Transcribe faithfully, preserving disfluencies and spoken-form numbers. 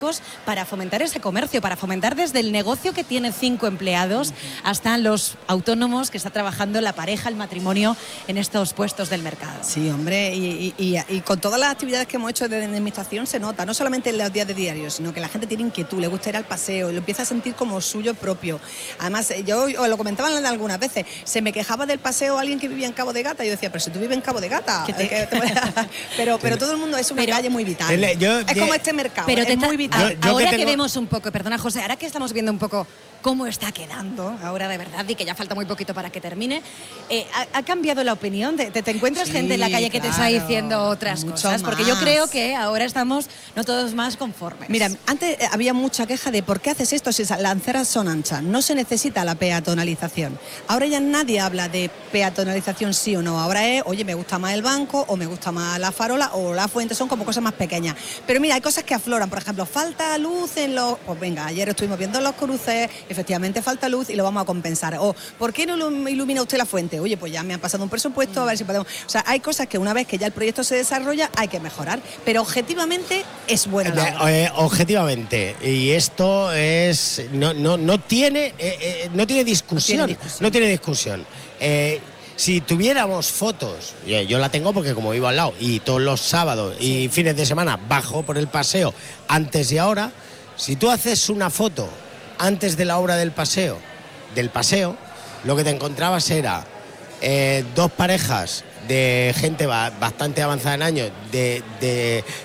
para fomentar ese comercio, para fomentar desde el negocio que tiene cinco empleados hasta los autónomos que está trabajando la pareja, el matrimonio en estos puestos del mercado. Sí, hombre, y, y, y, y con todas las actividades que hemos hecho de administración se nota, no solamente en los días de diario, sino que la gente tiene inquietud, le gusta ir al paseo, y lo empieza a sentir como suyo propio. Además, yo os lo comentaba algunas veces, se me quejaba del paseo alguien que vivía en Cabo de Gata, y yo decía, pero si tú vives en Cabo de Gata, te... que te a... pero, pero todo el mundo es una pero, calle muy vital. El, yo, es como este mercado, pero es muy vital. Yo, yo ahora que, tengo... que vemos un poco, perdona José, ahora que estamos viendo un poco cómo está quedando ahora de verdad y que ya falta muy poquito para que termine, eh, ha, ha cambiado la opinión, te, te encuentras sí, gente en la calle que claro, te está diciendo otras cosas, más. Porque yo creo que ahora estamos no todos más conformes. Mira, antes había mucha queja de por qué haces esto si las aceras son anchas, no se necesita la peatonalización. Ahora ya nadie habla de peatonalización sí o no, ahora es, oye, me gusta más el banco o me gusta más la farola o la fuente, son como cosas más pequeñas. Pero mira, hay cosas que afloran, por ejemplo, falta luz en los... Pues venga, ayer estuvimos viendo los cruces, efectivamente falta luz y lo vamos a compensar. O, ¿por qué no ilumina usted la fuente? Oye, pues ya me han pasado un presupuesto, a ver si podemos... O sea, hay cosas que una vez que ya el proyecto se desarrolla hay que mejorar, pero objetivamente es buena la obra. Eh, objetivamente, y esto es... No, no, no, tiene, eh, eh, no tiene discusión. No tiene discusión. No tiene discusión. Eh, Si tuviéramos fotos, yo la tengo porque como vivo al lado, y todos los sábados y fines de semana bajo por el paseo antes y ahora, si tú haces una foto antes de la obra del paseo, del paseo, lo que te encontrabas era eh, dos parejas de gente bastante avanzada en años, de, de